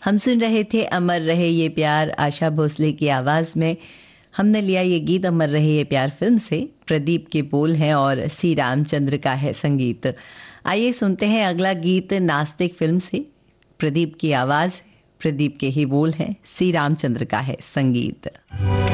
हम सुन रहे थे अमर रहे ये प्यार आशा भोसले की आवाज़ में। हमने लिया ये गीत अमर रहे ये प्यार फिल्म से। प्रदीप के बोल हैं और सी रामचंद्र का है संगीत। आइए सुनते हैं अगला गीत नास्तिक फिल्म से। प्रदीप की आवाज़, प्रदीप के ही बोल हैं, सी रामचंद्र का है संगीत।